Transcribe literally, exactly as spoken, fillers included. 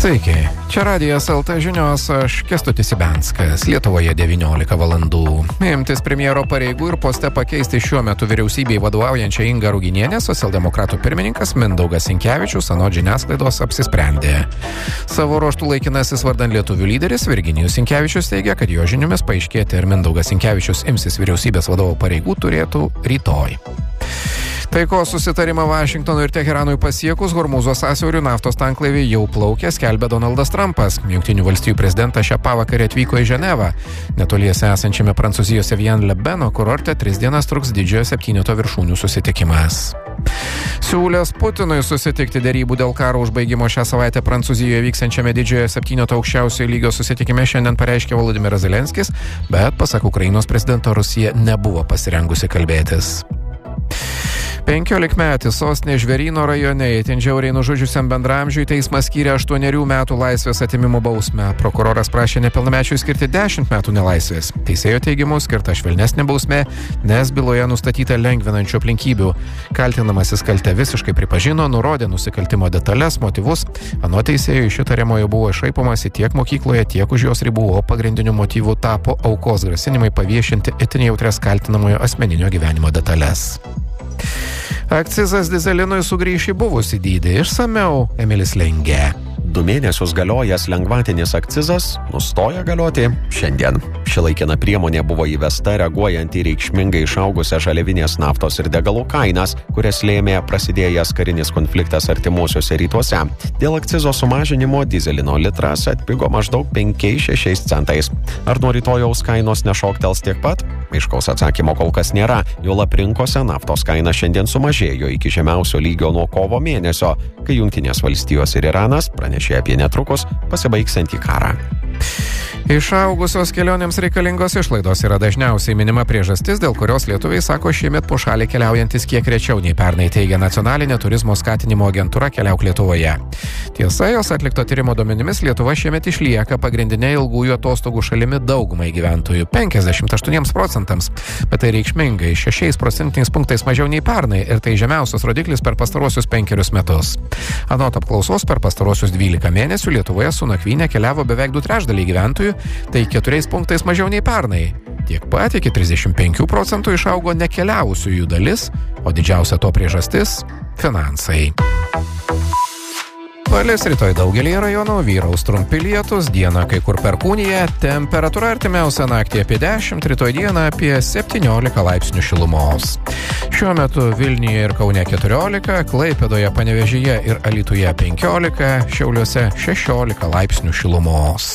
Sveiki, čia Radijas L T žinios, aš Kęstutis Ibenskas, Lietuvoje devyniolika valandų. Imtis premjero pareigų ir poste pakeisti šiuo metu vyriausybei vadovaujančią Ingą Ruginienę socialdemokratų pirmininkas Mindaugas Sinkevičius anot žiniasklaidos apsisprendė. Savo ruožtų laikinasis vardan lietuvių lyderis Virginijus Sinkevičius teigia, kad jo žiniomis paaiškėti, ar Mindaugas Sinkevičius imsis vyriausybės vadovo pareigų turėtų rytoj. Taikos susitarimą Vašingtonui ir Teheranui pasiekus Hormūzo sąsiauriu naftos tanklaivį jau plaukė, skelbia Donaldas Trumpas. Jungtinių valstijų prezidentas šią pavakarę atvyko į Ženevą. Netoliese esančiame Prancūzijos Evian-le-Beno kurorte tris dienas truks didžiojo septyneto viršūnių susitikimas. Siūlęs Putinui susitikti derybų dėl karo užbaigimo šią savaitę Prancūzijoje vyksiančiame didžiojo septyneto aukščiausiojo lygio susitikime šiandien pareiškė Volodymyras Zelenskis, bet pasak Ukrainos prezidento Rusija nebuvo pasirengusi kalbėtis. Penkiolikmetis sostinės Žvėryno rajone itin žiauriai nužudžiusiam bendraamžiui teismas skyrė aštuonerių metų laisvės atėmimo bausmę. Prokuroras prašė nepilnamečiui skirti dešimt metų nelaisvės. Teisėjo teigimu skirta švelnesnė bausmė, nes byloje nustatyta lengvinančių aplinkybių. Kaltinamasis kaltę visiškai pripažino, nurodė nusikaltimo detalės, motyvus. Anot teisėjo iš įtariamojo buvo išraipomasi tiek mokykloje, tiek už jos ribų, o pagrindiniu motyvu tapo aukos grasinimai paviešinti itin jautrias kaltinamojo asmeninio gyvenimo detalės. Akcizas dyzelinui sugrįš į buvusį dydį. Išsamiau Emilis Lengė. Du mėnesius galiojęs lengvatinis akcizas nustoja galioti šiandien. Ši laikina priemonė buvo įvesta reaguojant į reikšmingai išaugusią žaliavinės naftos ir degalų kainas, kurias lėmė prasidėjęs karinis konfliktas artimuosiuose rytuose. Dėl akcizo sumažinimo dyzelino litras atpigo maždaug penkiais šešiais centais. Ar nuo rytojaus kainos nešoktels tiek pat? Aiškaus atsakymo kol kas nėra. Juolab rinkose naftos kaina šiandien sumažėjo iki žemiausio lygio nuo kovo mėnesio, kai Jungtinės valstijos ir Iranas pranešė apie netrukus pasibaigsiantį karą. Išaugusios kelionėms reikalingos išlaidos yra dažniausiai minima priežastis, dėl kurios lietuviai sako šiemet po šalį keliaujantis kiek rečiau nei pernai, teigia Nacionalinė turizmo skatinimo agentūra Keliauk Lietuvoje. Tiesa, jos atlikto tyrimo duomenimis Lietuva šiemet išlieka pagrindinė ilgųjų atostogų šalimi daugumai gyventojų - penkiasdešimt aštuoniems procentams, bet tai reikšmingai šešiais procentiniais punktais mažiau nei pernai ir tai žemiausias rodiklis per pastaruosius penkerius metus. Anot apklausos per pastaruosius dvylika mėnesių Lietuvoje su nakvyne keliavo beveik du trečdaliai gyventojų, tai keturiais punktais mažiau nei pernai. Tiek pat iki trisdešimt penkių procentų išaugo nekeliavusiųjų dalis, o didžiausia to priežastis - finansai. Palis rytoj daugelį rajonų, vyraus trumpi lietūs, dieną kai kur perkūnija, temperatūra artimiausią naktį apie dešimt, rytoj dieną apie septyniolika laipsnių šilumos. Šiuo metu Vilniuje ir Kaune keturiolika, Klaipėdoje, Panevėžyje ir Alytuje penkiolika, Šiauliuose šešiolika laipsnių šilumos.